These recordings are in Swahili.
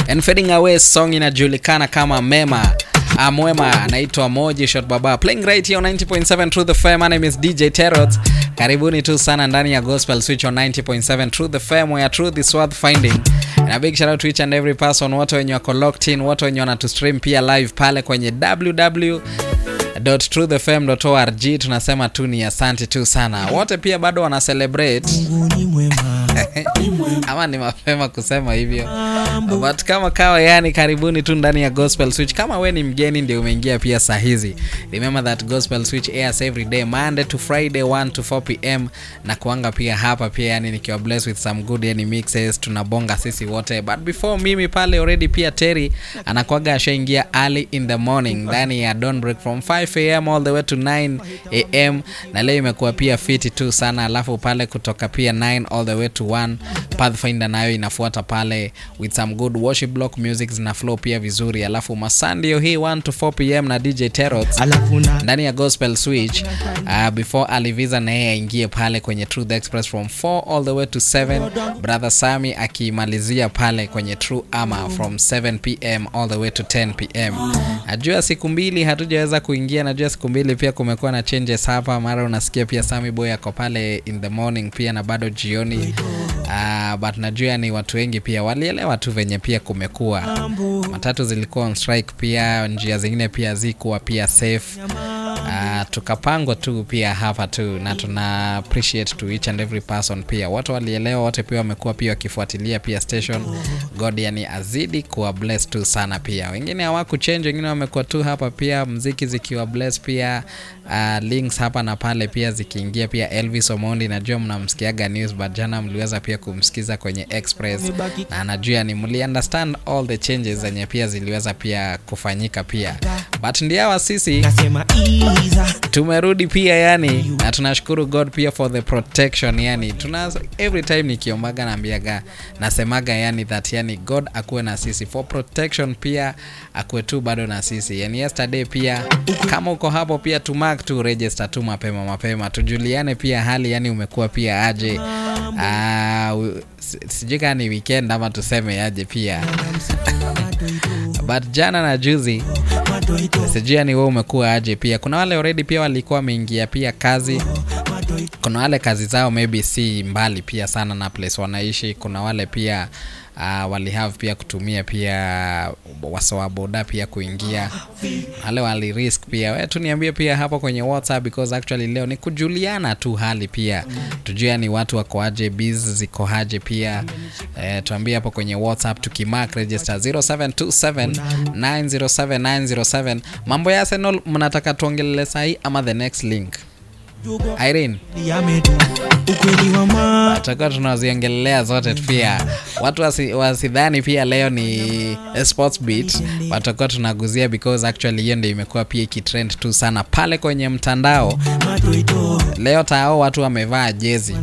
And Fading Away song inajulikana kama Mema. Mwema anaitwa Moji Shot Baba. Playing right here on 90.7 Truth FM. My name is DJ Terrot. Karibuni tu sana ndani ya Gospel Switch on 90.7 Truth FM, where truth is worth finding. And a big shout out to each and every person wote wenye wako locked in, wote wenye wana to stream pia live pale kwenye www.truthfm.org. Tunasema tu ni asante tu sana. Wote pia bado wana celebrate. Ama ni mapema kusema hivyo. But kama kawa, yani karibuni tu ndani ya Gospel Switch. Kama we ni mgeni ndio umeingia pia saa hizi, remember that Gospel Switch airs every day Monday to Friday 1 to 4 pm, na kuanga pia hapa pia yani nikiwa blessed with some good yani mixes, tunabonga sisi wote. But before mimi pale already pia Terry anakuaga ashaingia early in the morning ndani ya Dawn Break from 5 am all the way to 9 am, na leo imekuwa pia fiti tu sana. Alafu pale kutoka pia 9 all the way to 1 Pathfinder nayo inafuata pale with some good worship block music zina flow pia vizuri. Alafu masandio hii 1 to 4 pm na DJ Terrot ndani ya Gospel Switch. Before Aliviza na yeye aingie pale kwenye Truth Express from 4 all the way to 7, Brother Sami akimalizia pale kwenye True Ama from 7 pm all the way to 10 pm. Najua siku mbili hatujaweza kuingia, najua siku mbili pia kumekuwa na changes hapa. Mara unasikia pia Sami Boy yako pale in the morning pia na bado jioni. But najua ni watu wengi pia walielewa tu venye pia kumekuwa matatu zilikuwa on strike pia, njia zingine pia zikuwa pia safe. Tukapango tu pia hapa tu, na tuna appreciate to each and every person pia. Watu walielewa, wote pia wamekuwa pia wakifuatilia pia station. God yani azidi kuwa bless tu sana pia. Wengine hawaku change, wengine wamekuwa tu hapa pia muziki zikiwa bless pia. Links hapa na pale pia zikiingia pia. Elvis Omondi najua mnamsikiaga news, but jana mliweza pia kumsikiza kwenye Express, na najua ni mli understand all the changes zenye pia ziliweza pia kufanyika pia. But ndiawa sisi tumerudi pia yani, na tunashukuru God pia for the protection yani. Every time nikiombaga naambiaga, nasemaga yani that yani God akuwe na sisi for protection pia, akuwe tu bado na sisi yani. Yesterday pia kama uko hapo pia tu mark tu register tu mapema tujuliane pia hali yani umekuwa pia aje. Sijika ni weekend ama tuseme aje pia. But jana na juzi sijia ni wewe umekuwa aje pia. Kuna wale already pia walikuwa wameingia pia kazi. Kuna wale kazi zao maybe si mbali pia sana na place wanaishi. Kuna wale pia wali have pia kutumia pia wasawa boda pia kuingia. Wale wali risk pia. Wewe tu niambie pia hapo kwenye WhatsApp, because actually leo ni kujuliana tu hali pia. Tujue ni watu wako aje, biz ziko aje pia. Tuambie hapo kwenye WhatsApp tukimark register 0727907907. Mambo ya Arsenal mnataka tuongelele sahi ama the next link? Irene tutakuwa tunaziongelea zote pia. Watu wasidhani pia leo ni sports beat, tutakuwa tunaguzia because actually hiyo ndio imekuwa pia ikitrend tu sana pale kwenye mtandao. Leo tao watu wamevaa jezi.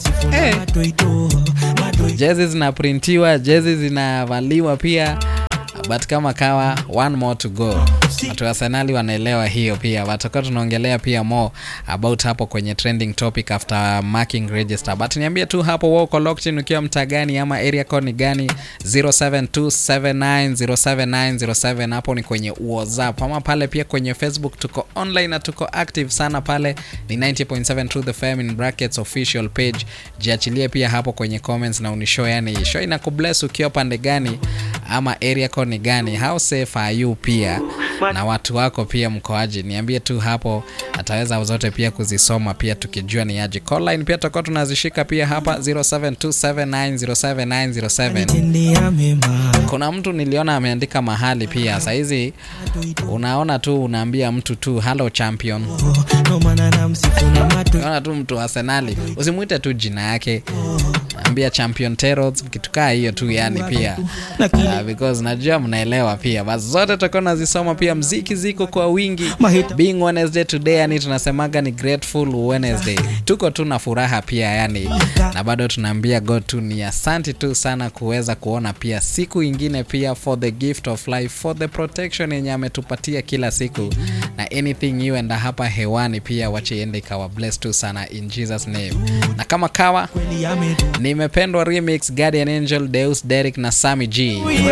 Jezi zinaprintiwa, jezi zinavaliwa pia. But kama kawa, one more to go. Watu wa Arsenal wanaelewa hiyo pia. Watakuwa tunaongelea pia more about hapo kwenye trending topic after marking register. But niambie tu hapo wako locked in ukiwa mtaa gani ama area code ni gani. 0727907907. Hapo ni kwenye WhatsApp. Ama pale pia kwenye Facebook tuko online na tuko active sana pale. Ni 90.7 Truth FM in brackets official page. Jiachilie pia hapo kwenye comments na unishow yani show inakubless ukiwa pande gani ama area code ni gani. How safe are you pia, na watu wako pia mko aje? Niambie tu hapo, ataweza zote pia kuzisoma pia tukijua ni aje. Call line pia tutakuwa tunazishika pia hapa 0727907907. Kuna mtu niliona ameandika mahali pia saizi, unaona tu unaambia mtu tu hello champion. Unaona tu mtu Arsenal, usimuite tu jina yake, ambia champion Terrot kitukaa hiyo tu yani pia. Because najua mnaelewa pia. Basi zote tutakuwa nazisoma pia. Mziki ziko kwa wingi. Being Wednesday today yani tunasemaga ni grateful Wednesday. Tuko tu na furaha pia yani. Na bado tunaambia God tu ni asante tu sana kuweza kuona pia siku ingine pia, for the gift of life, for the protection yenye ametupatia kila siku. Na anything you enda hapa hewani pia wache iende kawa bless tu sana in Jesus name. Na kama kawa nimependwa remix Guardian Angel, Deus Derek na Sammy G.